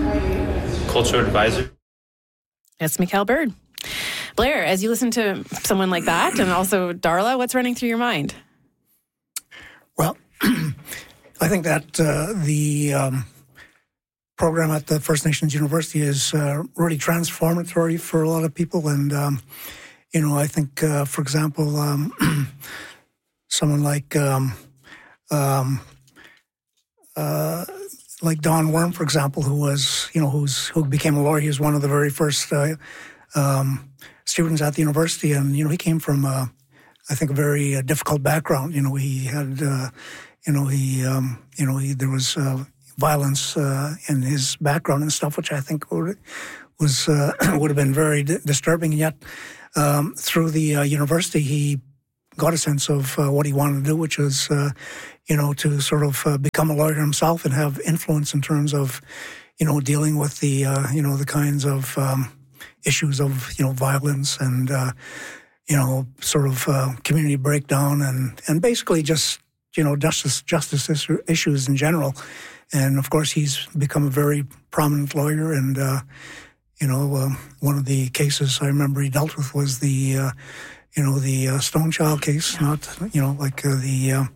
a cultural advisor. That's Mikkel Bird. Blair, as you listen to someone like that, and also Darla, what's running through your mind? Well, I think that uh, the um, program at the First Nations University is uh, really transformatory for a lot of people. And, um, you know, I think, uh, for example, um, someone like um, um, uh, like Don Worm, for example, who was, you know, who's who became a lawyer. He was one of the very first uh, um, students at the university. And, you know, he came from, uh, I think, a very uh, difficult background. You know, he had... Uh, You know, he, um, you know, he, there was uh, violence uh, in his background and stuff, which I think would, was uh, would have been very di- disturbing. And yet, um, through the uh, university, he got a sense of uh, what he wanted to do, which was, uh, you know, to sort of uh, become a lawyer himself and have influence in terms of, you know, dealing with the, uh, you know, the kinds of um, issues of, you know, violence and, uh, you know, sort of uh, community breakdown and and basically just. You know, justice justice issues in general, and of course he's become a very prominent lawyer. And uh, you know, uh, one of the cases I remember he dealt with was the, uh, you know, the uh, Stonechild case. Yeah. Not you know like uh, the, uh,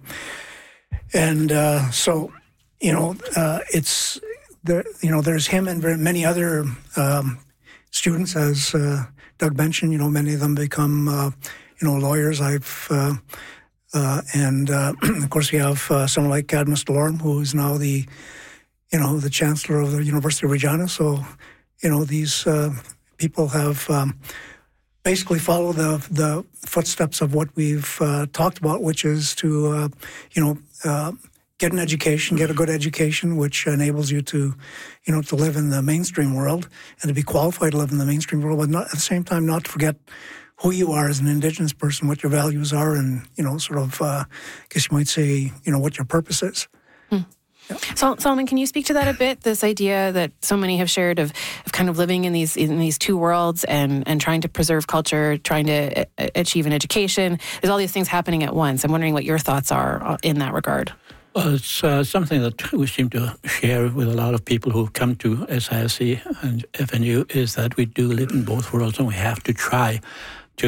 and uh, so you know uh, it's there. You know, there's him and very many other um, students, as uh, Doug mentioned. You know, many of them become uh, you know lawyers. I've uh, Uh, and, uh, of course, we have uh, someone like Cadmus Delorme, who is now the, you know, the chancellor of the University of Regina. So, you know, these uh, people have um, basically followed the the footsteps of what we've uh, talked about, which is to, uh, you know, uh, get an education, get a good education, which enables you to, you know, to live in the mainstream world and to be qualified to live in the mainstream world, but not, at the same time not to forget who you are as an Indigenous person, what your values are, and, you know, sort of, uh, I guess you might say, you know, what your purpose is. Hmm. Yeah. So, Solomon, can you speak to that a bit? This idea that so many have shared of, of kind of living in these in these two worlds and, and trying to preserve culture, trying to a- achieve an education. There's all these things happening at once. I'm wondering what your thoughts are in that regard. Well, it's uh, something that we seem to share with a lot of people who come to S I S C and F N U is that we do live in both worlds and we have to try to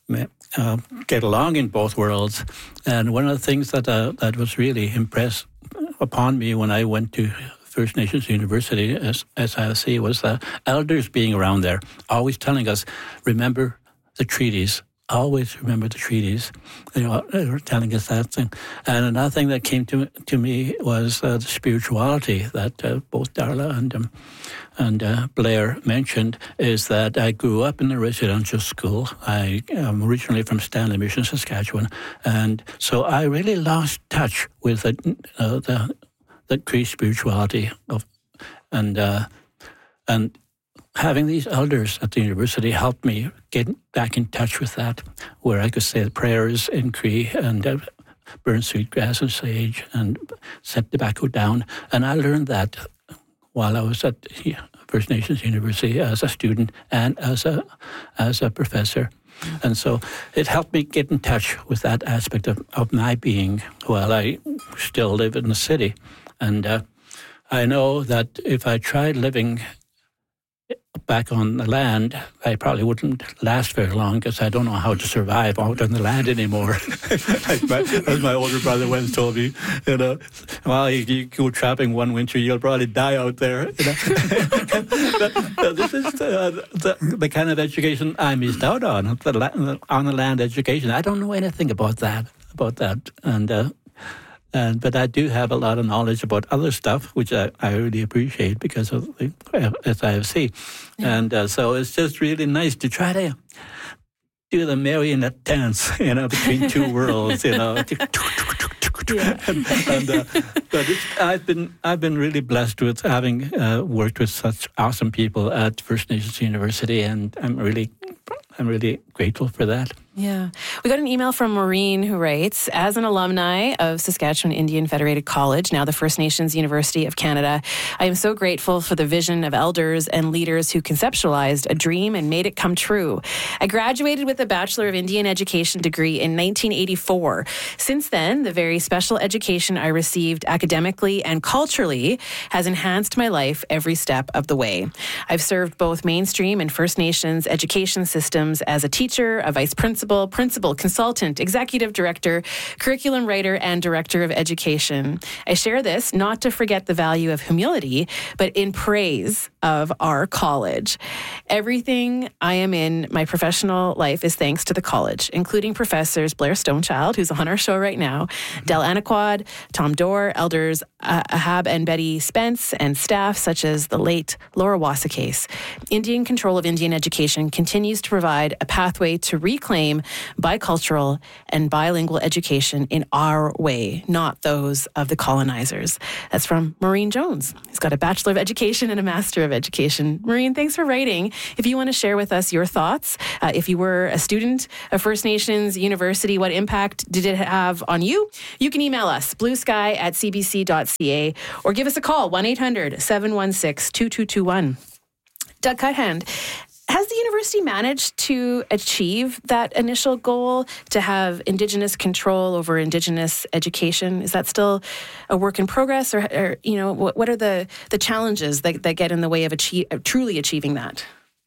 uh, get along in both worlds. And one of the things that uh, that was really impressed upon me when I went to First Nations University as S I S C was the elders being around there, always telling us, remember the treaties. Always remember the treaties. They were, they were telling us that thing. And another thing that came to to me was uh, the spirituality that uh, both Darla and um, and uh, Blair mentioned, is that I grew up in a residential school. I am originally from Stanley Mission, Saskatchewan, and so I really lost touch with the uh, the, the Cree spirituality of and uh, and. Having these elders at the university helped me get back in touch with that, where I could say the prayers in Cree and uh, burn sweetgrass and sage and set tobacco down. And I learned that while I was at First Nations University as a student and as a as a professor. And so it helped me get in touch with that aspect of, of my being while I still live in the city. And uh, I know that if I tried living back on the land, I probably wouldn't last very long because I don't know how to survive out on the land anymore. as, my, as my older brother once told me, you know, well, you, you go trapping one winter, you'll probably die out there. You know? but, but this is uh, the, the kind of education I missed out on, the la- on the land education. I don't know anything about that, about that, and. Uh, And, but I do have a lot of knowledge about other stuff, which I, I really appreciate because of the S I F C. Yeah. And uh, so it's just really nice to try to do the marionette dance, you know, between two worlds, you know. Yeah. and, and, uh, but it's, I've been I've been really blessed with having uh, worked with such awesome people at First Nations University, and I'm really I'm really grateful for that. Yeah. We got an email from Maureen who writes, as an alumni of Saskatchewan Indian Federated College, now the First Nations University of Canada, I am so grateful for the vision of elders and leaders who conceptualized a dream and made it come true. I graduated with a Bachelor of Indian Education degree in nineteen eighty-four. Since then, the very special education I received academically and culturally has enhanced my life every step of the way. I've served both mainstream and First Nations education systems as a teacher, a vice principal, Principal, Principal, Consultant, Executive Director, Curriculum Writer, and Director of Education. I share this not to forget the value of humility, but in praise of our college. Everything I am in my professional life is thanks to the college, including professors Blair Stonechild, who's on our show right now, Del Anaquad, Tom Dorr, elders uh, Ahab and Betty Spence, and staff such as the late Laura Wasakase. Indian Control of Indian Education continues to provide a pathway to reclaim bicultural and bilingual education in our way, not those of the colonizers. That's from Maureen Jones. He's got a Bachelor of Education and a Master of Education. Maureen, thanks for writing. If you want to share with us your thoughts, uh, if you were a student of First Nations University, what impact did it have on you? You can email us, bluesky at c b c dot c a, or give us a call, one eight hundred seven one six two two two one. Doug Cuthand, has the university managed to achieve that initial goal to have Indigenous control over Indigenous education? Is that still a work in progress, or, or you know, what, what are the, the challenges that, that get in the way of achieve, truly achieving that?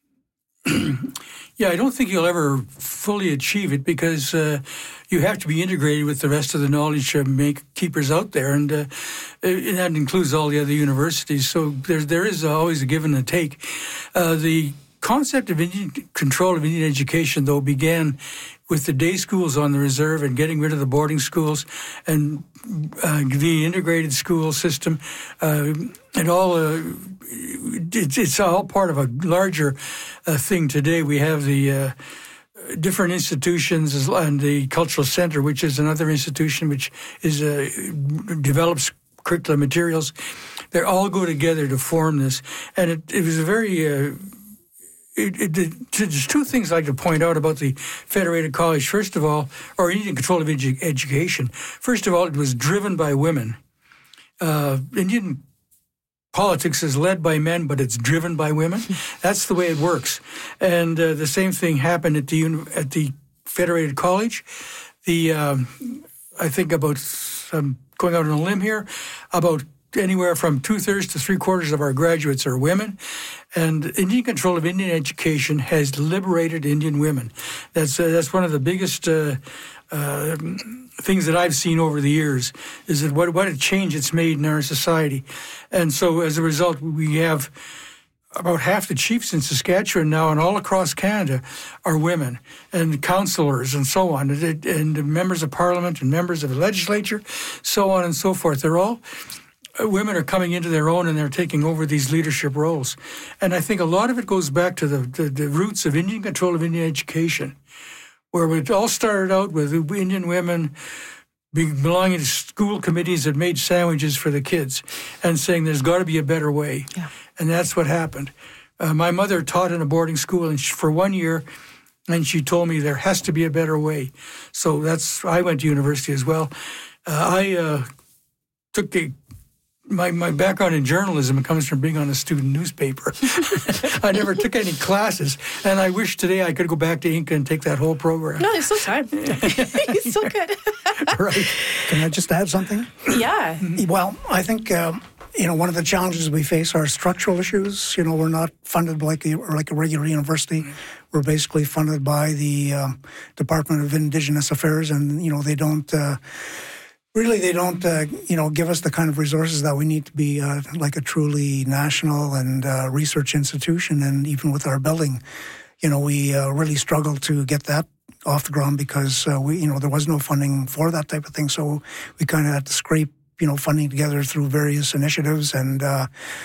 Yeah, I don't think you'll ever fully achieve it because uh, you have to be integrated with the rest of the knowledge uh, make keepers out there, and, uh, and that includes all the other universities. So there, there is always a give and a take. Uh, the concept of Indian control of Indian education, though, began with the day schools on the reserve and getting rid of the boarding schools and uh, the integrated school system, uh, and all. Uh, it's, it's all part of a larger uh, thing today. We have the uh, different institutions and the Cultural Center, which is another institution which is uh, develops curriculum materials. They all go together to form this, and it, it was a very. Uh, It, it, there's two things I'd like to point out about the Federated College. First of all, or Indian Control of edu- Education. First of all, it was driven by women. Uh, Indian politics is led by men, but it's driven by women. That's the way it works. And uh, the same thing happened at the at the Federated College. The um, I think about I'm going out on a limb here, about anywhere from two-thirds to three-quarters of our graduates are women. And Indian Control of Indian Education has liberated Indian women. That's uh, that's one of the biggest uh, uh, things that I've seen over the years, is that what, what a change it's made in our society. And so as a result, we have about half the chiefs in Saskatchewan now and all across Canada are women, and councillors and so on, and, and members of Parliament and members of the legislature, so on and so forth. They're all... Women are coming into their own and they're taking over these leadership roles. And I think a lot of it goes back to the, the, the roots of Indian Control of Indian Education, where it all started out with Indian women belonging to school committees that made sandwiches for the kids and saying there's got to be a better way. Yeah. And that's what happened. Uh, my mother taught in a boarding school and she, for one year, and she told me there has to be a better way. So that's, I went to university as well. Uh, I uh, took the My my background in journalism comes from being on a student newspaper. I never took any classes, and I wish today I could go back to Inca and take that whole program. No, there's still time. You still could. Right. Can I just add something? Yeah. Well, I think, um, you know, one of the challenges we face are structural issues. You know, we're not funded like a, like a regular university. We're basically funded by the um, Department of Indigenous Affairs, and, you know, they don't... Uh, Really, they don't, uh, you know, give us the kind of resources that we need to be uh, like a truly national and uh, research institution. And even with our building, you know, we uh, really struggled to get that off the ground because uh, we, you know, there was no funding for that type of thing. So we kind of had to scrape, you know, funding together through various initiatives. And uh,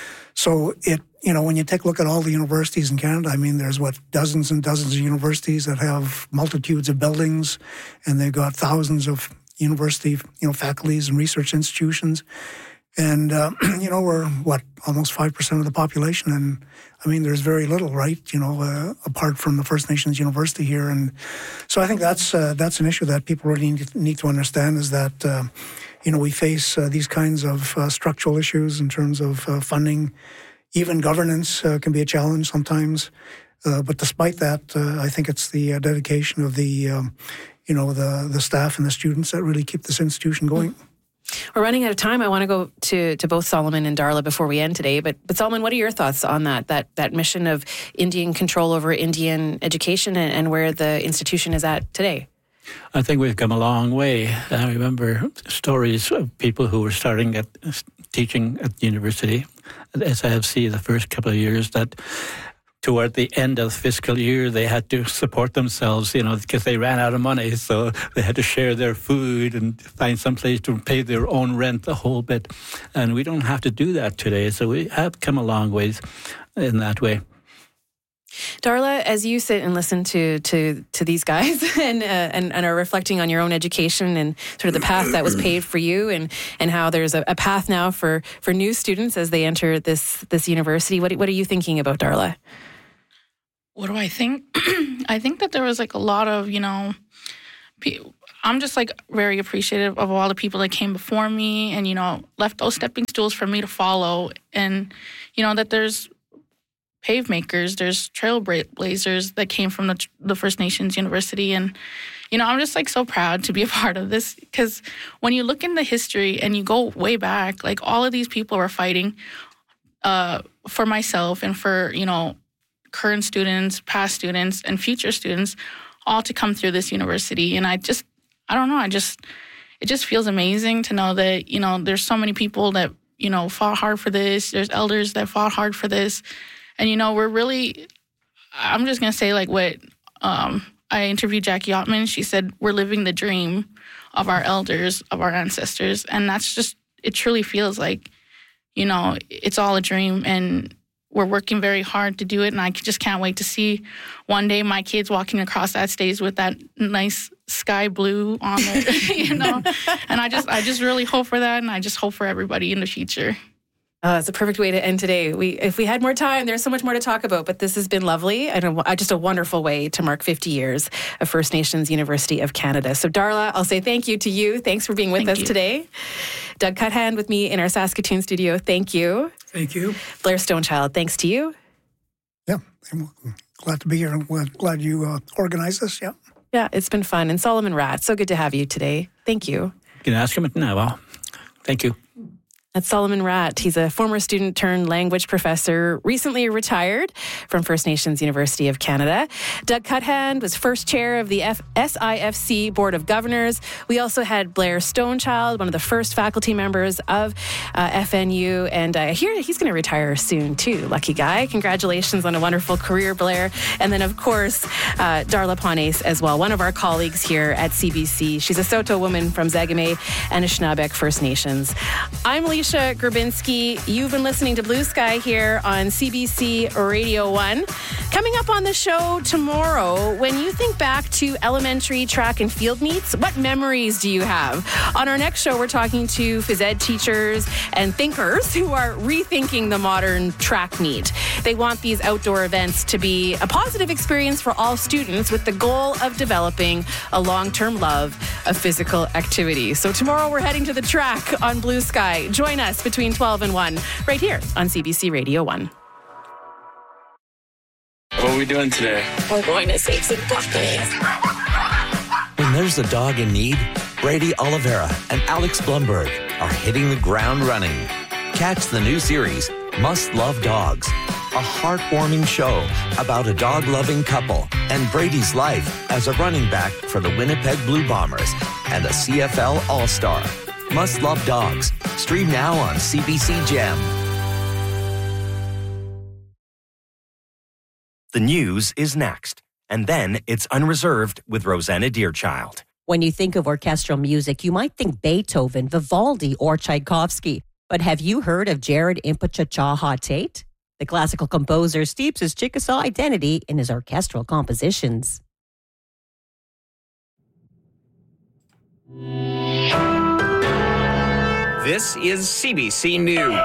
so it, you know, when you take a look at all the universities in Canada, I mean, there's what, dozens and dozens of universities that have multitudes of buildings, and they've got thousands of university, you know, faculties and research institutions. And, uh, you know, we're, what, almost five percent of the population. And, I mean, there's very little, right, you know, uh, apart from the First Nations University here. And so I think that's uh, that's an issue that people really need to, need to understand, is that, uh, you know, we face uh, these kinds of uh, structural issues in terms of uh, funding. Even governance uh, can be a challenge sometimes. Uh, but despite that, uh, I think it's the uh, dedication of the, um, you know, the the staff and the students that really keep this institution going. We're running out of time. I want to go to, to both Solomon and Darla before we end today. But, but Solomon, what are your thoughts on that, that, that mission of Indian control over Indian education and, and where the institution is at today? I think we've come a long way. I remember stories of people who were starting at teaching at university at S I F C the first couple of years that toward the end of the fiscal year, they had to support themselves, you know, because they ran out of money. So they had to share their food and find some place to pay their own rent a whole bit. And we don't have to do that today. So we have come a long ways in that way. Darla, as you sit and listen to to, to these guys and, uh, and and are reflecting on your own education and sort of the path that was paved for you and, and how there's a, a path now for, for new students as they enter this this university, what what are you thinking about, Darla? What do I think? I think that there was like a lot of, you know, I'm just like very appreciative of all the people that came before me and, you know, left those stepping stools for me to follow. And, you know, that there's pave makers, there's trailblazers that came from the, the First Nations University. And, you know, I'm just like so proud to be a part of this because when you look into history and you go way back, like all of these people were fighting uh, for myself and for, you know, current students, past students, and future students, all to come through this university. And I just, I don't know, I just, it just feels amazing to know that, you know, there's so many people that, you know, fought hard for this. There's elders that fought hard for this. And, you know, we're really, I'm just going to say like what, um, I interviewed Jackie Ottman. She said, we're living the dream of our elders, of our ancestors. And that's just, it truly feels like, you know, it's all a dream. And we're working very hard to do it, and I just can't wait to see one day my kids walking across that stage with that nice sky blue on there, you know. And I just, I just really hope for that, and I just hope for everybody in the future. Uh, it's a perfect way to end today. We, if we had more time, there's so much more to talk about, but this has been lovely and a, just a wonderful way to mark fifty years of First Nations University of Canada. So, Darla, I'll say thank you to you. Thanks for being with thank us you. today. Doug Cuthand with me in our Saskatoon studio. Thank you. Thank you. Blair Stonechild, thanks to you. Yeah, I'm glad to be here. I'm glad you uh, organized this. Yeah. Yeah, it's been fun. And Solomon Ratt, so good to have you today. Thank you. You can ask him it now. Well, thank you. That's Solomon Ratt. He's a former student turned language professor, recently retired from First Nations University of Canada. Doug Cuthand was first chair of the F- S I F C Board of Governors. We also had Blair Stonechild, one of the first faculty members of uh, F N U. And I hear he's going to retire soon, too. Lucky guy. Congratulations on a wonderful career, Blair. And then, of course, uh, Darla Ponace as well, one of our colleagues here at C B C. She's a Saulteaux woman from Zagame and Anishinaabe First Nations. I'm Alicia Grabinski. You've been listening to Blue Sky here on C B C Radio one. Coming up on the show tomorrow, when you think back to elementary track and field meets, what memories do you have? On our next show, we're talking to phys ed teachers and thinkers who are rethinking the modern track meet. They want these outdoor events to be a positive experience for all students with the goal of developing a long-term love of physical activity. So tomorrow we're heading to the track on Blue Sky. Join us between twelve and one right here on C B C Radio one. What are we doing today? We're going to save some puppies. When there's a dog in need, Brady Oliveira and Alex Blumberg are hitting the ground running. Catch the new series, Must Love Dogs, a heartwarming show about a dog-loving couple and Brady's life as a running back for the Winnipeg Blue Bombers and a C F L All-Star. Must Love Dogs. Stream now on C B C Gem. The news is next, and then it's Unreserved with Rosanna Deerchild. When you think of orchestral music, you might think Beethoven, Vivaldi, or Tchaikovsky. But have you heard of Jared Impechachaha Tate? The classical composer steeps his Chickasaw identity in his orchestral compositions. This is C B C News.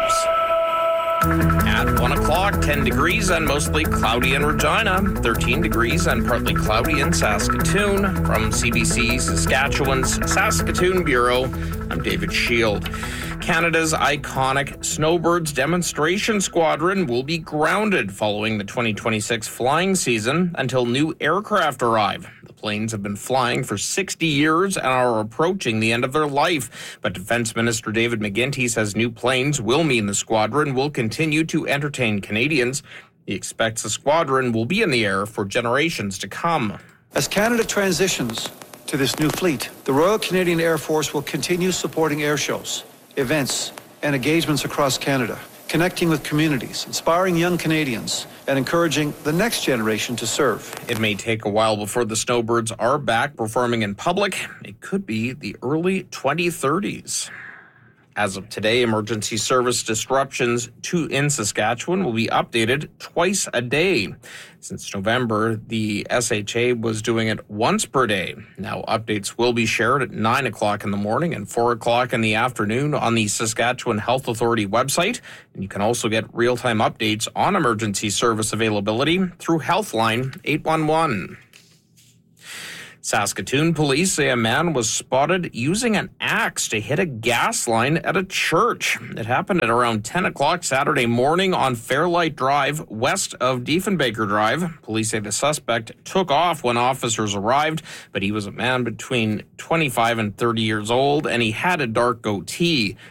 At one o'clock, ten degrees and mostly cloudy in Regina, thirteen degrees and partly cloudy in Saskatoon. From C B C Saskatchewan's Saskatoon Bureau, I'm David Shield. Canada's iconic Snowbirds demonstration squadron will be grounded following the twenty twenty-six flying season until new aircraft arrive. The Planes have been flying for sixty years and are approaching the end of their life. But Defence Minister David McGuinty says new planes will mean the squadron will continue to entertain Canadians. He expects the squadron will be in the air for generations to come. As Canada transitions to this new fleet, the Royal Canadian Air Force will continue supporting air shows, events, and engagements across Canada, connecting with communities, inspiring young Canadians, and encouraging the next generation to serve. It may take a while before the Snowbirds are back performing in public. It could be the early twenty thirties. As of today, emergency service disruptions to in Saskatchewan will be updated twice a day. Since November, the S H A was doing it once per day. Now updates will be shared at nine o'clock in the morning and four o'clock in the afternoon on the Saskatchewan Health Authority website. And you can also get real-time updates on emergency service availability through Healthline eight one one. Saskatoon police say a man was spotted using an axe to hit a gas line at a church. It happened at around ten o'clock Saturday morning on Fairlight Drive, west of Diefenbaker Drive. Police say the suspect took off when officers arrived, but he was a man between twenty-five and thirty years old, and he had a dark goatee.